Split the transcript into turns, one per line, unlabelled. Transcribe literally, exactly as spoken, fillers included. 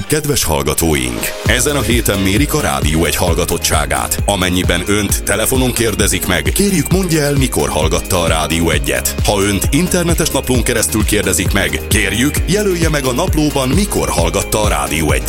kedves hallgatóink! Ezen a héten mérik a Rádió egy hallgatottságát. Amennyiben önt telefonon kérdezik meg, kérjük mondja el, mikor hallgatta a Rádió egyet. Ha önt internetes naplón keresztül kérdezik meg, kérjük jelölje meg a naplóban, mikor hallgatta a Rádió egyet.